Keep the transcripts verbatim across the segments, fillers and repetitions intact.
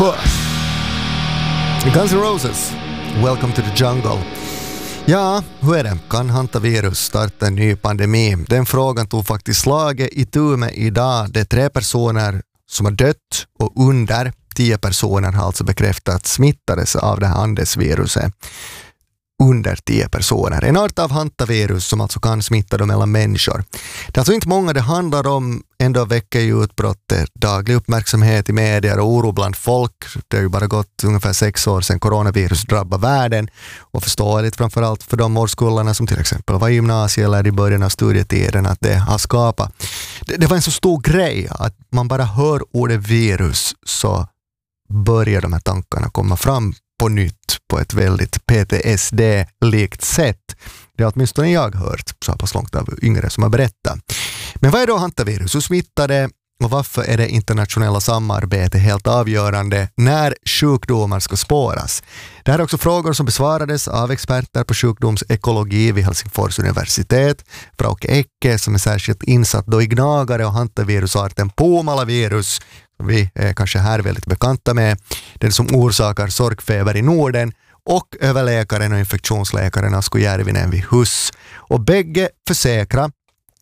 Guns N' Roses, Welcome to the Jungle. Ja, hur är det? Kan hantavirus starta en ny pandemi? Den frågan tog faktiskt slaget i tur med idag. Det är tre personer som har dött och under tio personer har alltså bekräftat smittades av det här Andesviruset. Under tio personer. En art av hantavirus som alltså kan smitta dem mellan människor. Det är alltså inte många det handlar om, ändå väcker ju utbrottet daglig uppmärksamhet i medier och oro bland folk. Det har ju bara gått ungefär sex år sedan coronavirus drabbade världen och förståeligt framförallt för de årskullarna som till exempel var i gymnasiet eller i början av studietiden att det har skapat. Det, det var en så stor grej att man bara hör ordet virus så börjar de här tankarna komma fram på nytt på ett väldigt P T S D-likt sätt. Det har åtminstone jag hört så pass långt av yngre som har berättat. Men vad är då hantavirus? Hur smittar det och varför är det internationella samarbete helt avgörande när sjukdomar ska spåras? Det här är också frågor som besvarades av experter på sjukdomsekologi vid Helsingfors universitet. Frauke Ecke som är särskilt insatt då i gnagare och hantavirusarten Pomalavirus vi är kanske här väldigt bekanta med, den som orsakar sorkfeber i Norden, och överläkaren och infektionsläkaren Asko Järvinen vid H U S. Och bägge försäkrar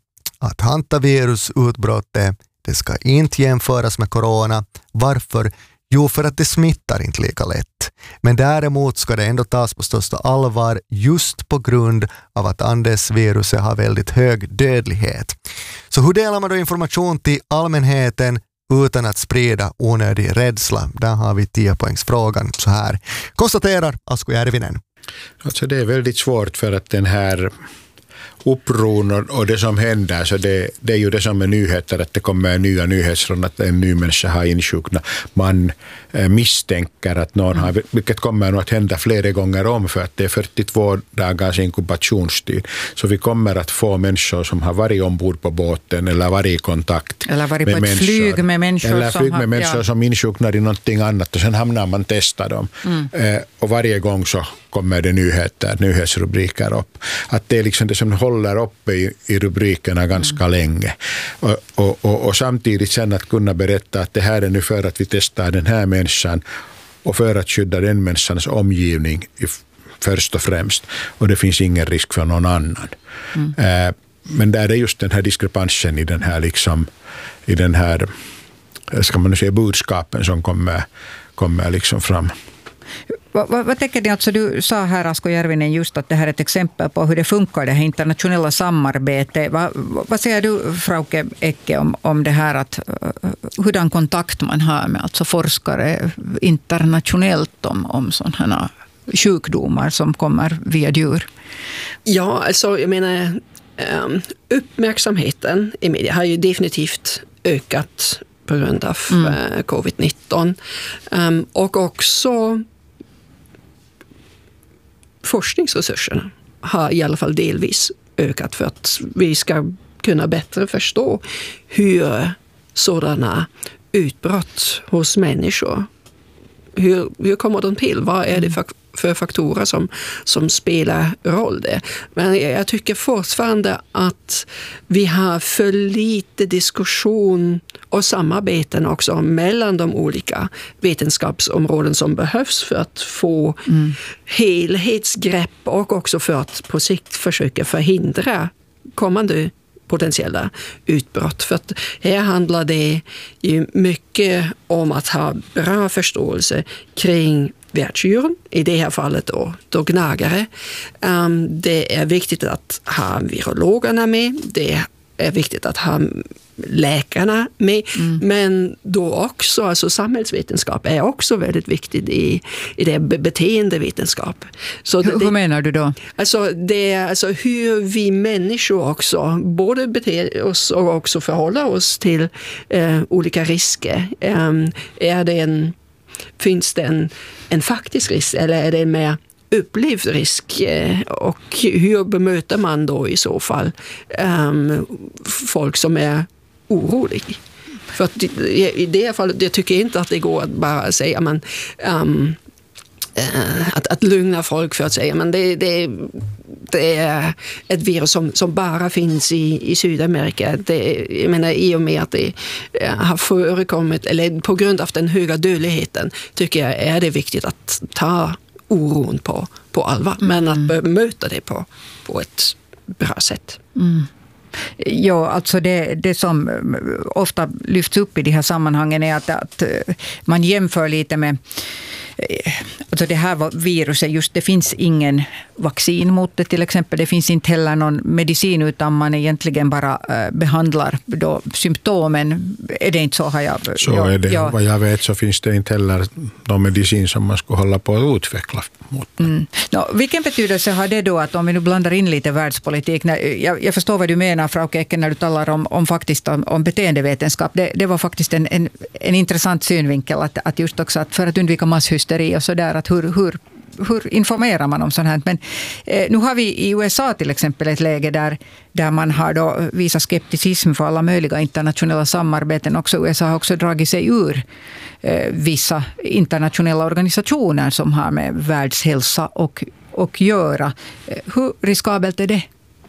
att hantavirusutbrottet det ska inte jämföras med corona. Varför? Jo, för att det smittar inte lika lätt. Men däremot ska det ändå tas på största allvar just på grund av att Andesviruset har väldigt hög dödlighet. Så hur delar man då information till allmänheten utan att sprida onödig rädsla? Där har vi tio-poängsfrågan så här. Konstaterar Asko Järvinen. Alltså det är väldigt svårt för att den här upproren och det som händer, så det, det är ju det som är nyheter, att det kommer nya nyheter från att en ny människa har insjuknat. Man eh, misstänker att någon mm. har, vilket kommer nog att hända flera gånger om för att det är fyrtiotvå dagars inkubationstid. Så vi kommer att få människor som har varit ombord på båten eller varit i kontakt eller varit med på ett människor. flyg med människor eller som, flyg med har, människor ja. som insjuknar i någonting annat och sen hamnar man testar dem. Mm. Eh, och varje gång så kommer det nyheter, nyhetsrubriker upp. Att det är liksom det som håller uppe i, i rubrikerna ganska mm. länge. Och, och, och, och samtidigt sen att kunna berätta att det här är nu för att vi testar den här människan och för att skydda den människans omgivning i, först och främst. Och det finns ingen risk för någon annan. Mm. Eh, men där är just den här diskrepansen i den här liksom, i den här, ska man säga, budskapen som kommer, kommer liksom fram. Vad, vad, vad tänker ni? Alltså, du sa här, Asko Järvinen, just att det här är ett exempel på hur det funkar, det här internationella samarbetet. Vad, vad säger du, Frauke Ecke, om, om det här att hurdan kontakt man har med alltså forskare internationellt om, om sådana sjukdomar som kommer via djur? Ja, alltså jag menar uppmärksamheten i media har ju definitivt ökat på grund av mm. covid nitton. Um, och också forskningsresurserna har i alla fall delvis ökat för att vi ska kunna bättre förstå hur sådana utbrott hos människor, hur, hur kommer de till? Vad är det för, för faktorer som, som spelar roll där? Men jag tycker fortfarande att vi har för lite diskussion och samarbeten också mellan de olika vetenskapsområden som behövs för att få mm. helhetsgrepp och också för att på sikt försöka förhindra kommande potentiella utbrott. För att här handlar det ju mycket om att ha bra förståelse kring världsdjuren, i det här fallet då, då gnagare. Um, det är viktigt att ha virologerna med, det är viktigt att ha läkarna med, mm. men då också, alltså samhällsvetenskap är också väldigt viktigt i, i det beteendevetenskap. Så hur, det, hur menar du då? Alltså, det är alltså hur vi människor också både beter oss och också förhåller oss till eh, olika risker. Um, är det en, finns det en, en faktisk risk eller är det en mer upplevd risk, och hur bemöter man då i så fall um, folk som är oroliga? För att i det fallet, jag tycker inte att det går att bara säga man, um, uh, att, att lugna folk för att säga men det, det, det är ett virus som, som bara finns i, i Sydamerika. Det, jag menar, i och med att det har förekommit, eller på grund av den höga dödligheten, tycker jag är det viktigt att ta oron på, på allvar, mm. men att möta det på, på ett bra sätt. Mm. Ja, alltså det, det som ofta lyfts upp i de här sammanhangen är att, att man jämför lite med alltså det här viruset, just det finns ingen vaccin mot det till exempel, det finns inte heller någon medicin utan man egentligen bara äh, behandlar då symptomen. Är det inte så? Har jag, så ja, är det. Ja. Vad jag vet så finns det inte heller någon medicin som man skulle hålla på att utveckla mot det. Mm. No, vilken betydelse har det då att om vi nu blandar in lite världspolitik, när, jag, jag förstår vad du menar Frauke Ekke när du talar om, om, faktiskt om, om beteendevetenskap, det, det var faktiskt en, en, en intressant synvinkel att, att just också att för att undvika masshysteri och sådär, att hur, hur, hur informerar man om sånt här? Men eh, nu har vi i U S A till exempel ett läge där, där man har då visat skepticism för alla möjliga internationella samarbeten. Också U S A har också dragit sig ur eh, vissa internationella organisationer som har med världshälsa och, och göra. Eh, hur riskabelt är det?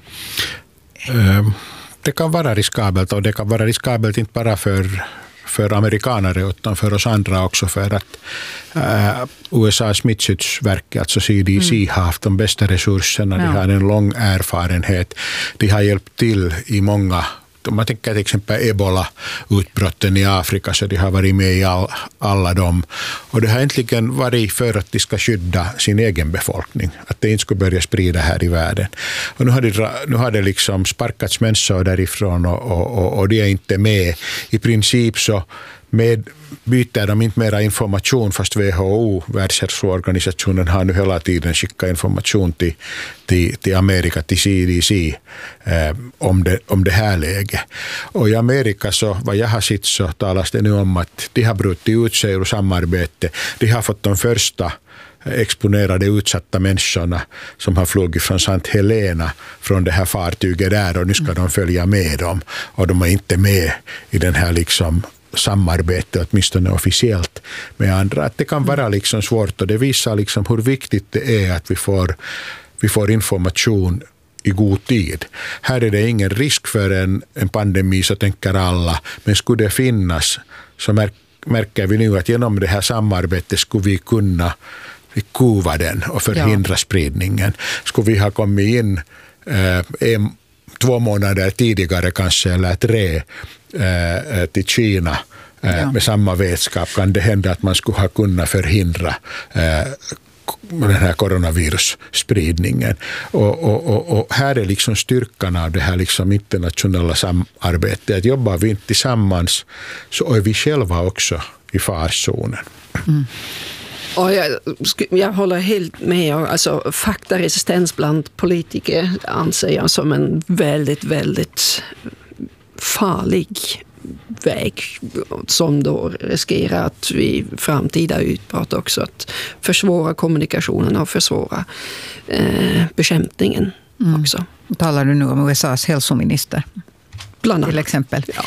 Um, det kan vara riskabelt och det kan vara riskabelt inte bara för för amerikanare utan för oss andra också för att äh, U S A smittskyddsverk, alltså C D C, mm. har haft de bästa resurserna, ja. De har en lång erfarenhet, de har hjälpt till i många, om man tänker till exempel Ebola-utbrotten i Afrika så de har varit med i all, alla dem och det har egentligen varit för att de ska skydda sin egen befolkning, att det inte skulle börja sprida här i världen. Och nu har det, nu har det liksom sparkats människor därifrån och, och, och, och de är inte med. I princip så med byter de inte mera information fast W H O, Världshälsoorganisationen, har nu hela tiden skickat information till, till, till Amerika, till C D C eh, om, det, om det här läget. Och i Amerika så, vad jag har sett så talas det nu om att de har brutit ut sig ur samarbete. De har fått de första exponerade utsatta människorna som har flugit från Sankt Helena från det här fartyget där och nu ska de följa med dem och de är inte med i den här liksom samarbete, åtminstone officiellt med andra. Att det kan vara liksom svårt och det visar liksom hur viktigt det är att vi får, vi får information i god tid. Här är det ingen risk för en, en pandemi så tänker alla, men skulle det finnas så märk, märker vi nu att genom det här samarbetet skulle vi kunna kuva den och förhindra ja. spridningen. Skulle vi ha kommit in eh, en, två månader tidigare kanske eller tre eh, till Kina eh, ja. med samma vetskap kan det hända att man skulle ha kunnat förhindra eh, den här coronavirusspridningen. Och, och, och, och här är liksom styrkan av det här liksom internationella samarbetet. Att jobbar vi inte tillsammans så är vi själva också i farzonen. Mm. Och jag, jag håller helt med. Alltså, faktaresistens bland politiker anser jag som en väldigt, väldigt farlig väg som då riskerar att vid framtida utbrott också att försvåra kommunikationen och försvåra eh, bekämpningen mm. också. Talar du nu om U S A:s hälsominister? Bland annat. Till exempel. Ja.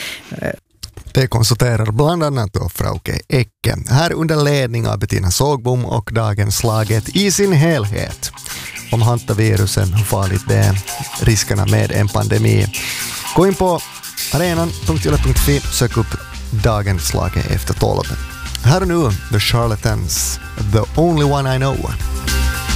Det konstaterar bland annat då Frauke Ekke. Här under ledning av Bettina Sågbom och dagens slaget i sin helhet om hantavirusen, hur farligt det är, riskerna med en pandemi. Gå in på arenan punkt yle punkt fi, sök upp dagens slaget efter tolv. Här och nu, The Charlatans, The Only One I Know.